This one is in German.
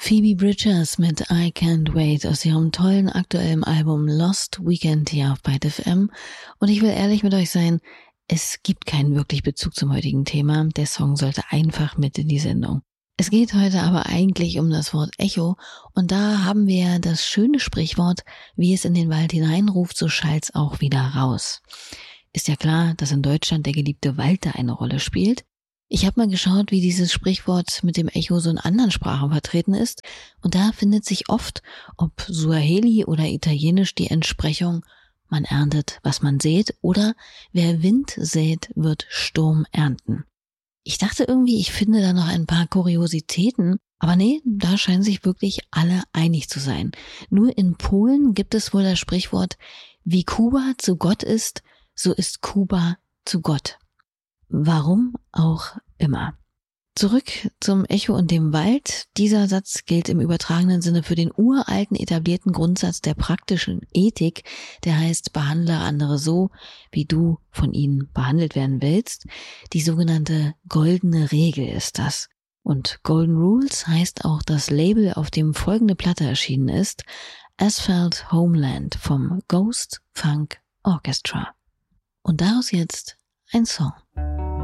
Phoebe Bridgers mit I Can't Wait aus ihrem tollen aktuellen Album Lost Weekend hier auf Byte FM. Und ich will ehrlich mit euch sein, es gibt keinen wirklich Bezug zum heutigen Thema. Der Song sollte einfach mit in die Sendung. Es geht heute aber eigentlich um das Wort Echo und da haben wir das schöne Sprichwort, wie es in den Wald hineinruft, so schallt's auch wieder raus. Ist ja klar, dass in Deutschland der geliebte Wald da eine Rolle spielt. Ich habe mal geschaut, wie dieses Sprichwort mit dem Echo so in anderen Sprachen vertreten ist und da findet sich oft, ob Suaheli oder Italienisch, die Entsprechung: Man erntet, was man sät, oder wer Wind sät, wird Sturm ernten. Ich dachte irgendwie, ich finde da noch ein paar Kuriositäten, aber nee, da scheinen sich wirklich alle einig zu sein. Nur in Polen gibt es wohl das Sprichwort: Wie Kuba zu Gott ist, so ist Kuba zu Gott. Warum auch immer. Zurück zum Echo und dem Wald. Dieser Satz gilt im übertragenen Sinne für den uralten etablierten Grundsatz der praktischen Ethik, der heißt: Behandle andere so, wie du von ihnen behandelt werden willst. Die sogenannte goldene Regel ist das. Und Golden Rules heißt auch das Label, auf dem folgende Platte erschienen ist: Asphalt Homeland vom Ghost Funk Orchestra. Und daraus jetzt ein Song.